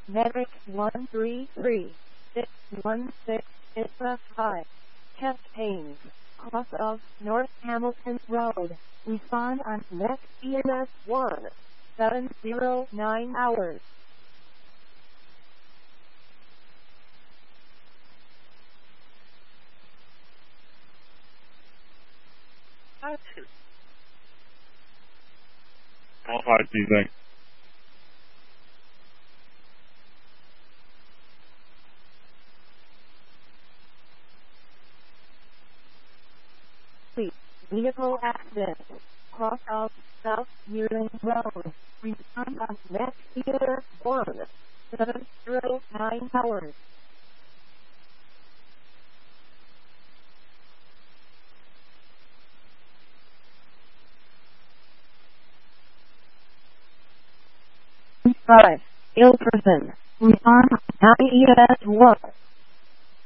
Medic 133616 ISA 5. Chest pains. Cross of North Hamilton Road. Respond on Met EMS 1709 hours. All 5 Tuesday. Vehicle accident. Cross of South Newton Road. Respond on Met EMS 1709 hours. Five. Ill person. Respond on EMS 1.